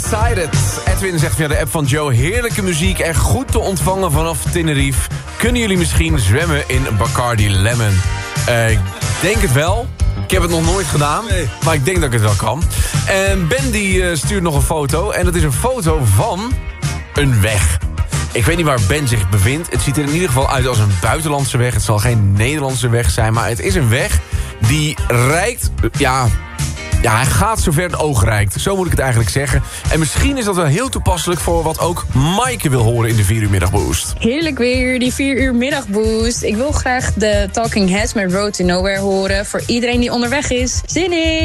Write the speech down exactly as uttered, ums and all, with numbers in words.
Excited. Edwin zegt via de app van Joe... heerlijke muziek en goed te ontvangen vanaf Tenerife. Kunnen jullie misschien zwemmen in Bacardi Lemon? Uh, ik denk het wel. Ik heb het nog nooit gedaan, nee. Maar ik denk dat ik het wel kan. En Ben die uh, stuurt nog een foto. En dat is een foto van een weg. Ik weet niet waar Ben zich bevindt. Het ziet er in ieder geval uit als een buitenlandse weg. Het zal geen Nederlandse weg zijn, maar het is een weg die reikt... Ja, ja, hij gaat zover het oog reikt. Zo moet ik het eigenlijk zeggen. En misschien is dat wel heel toepasselijk voor wat ook Maaike wil horen in de vier uur middagboost. Heerlijk weer, die vier uur middagboost. Ik wil graag de Talking Heads met Road to Nowhere horen. Voor iedereen die onderweg is. Zin in!